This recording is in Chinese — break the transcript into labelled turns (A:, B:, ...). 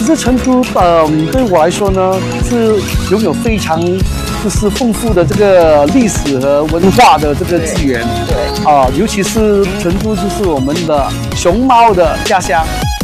A: 实成都，对我来说呢，是拥有非常就是丰富的这个历史和文化的这个资源。
B: 对
A: 尤其是成都就是我们的熊猫的家乡。